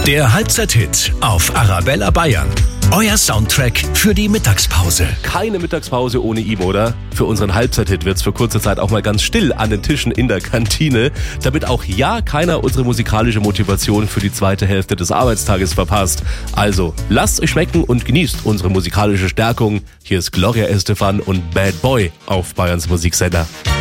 Der Halbzeit-Hit auf Arabella Bayern. Euer Soundtrack für die Mittagspause. Keine Mittagspause ohne ihm, oder? Für unseren Halbzeit-Hit wird's für kurze Zeit auch mal ganz still an den Tischen in der Kantine, damit auch keiner unsere musikalische Motivation für die zweite Hälfte des Arbeitstages verpasst. Also, lasst euch schmecken und genießt unsere musikalische Stärkung. Hier ist Gloria Estefan und Bad Boy auf Bayerns Musiksender.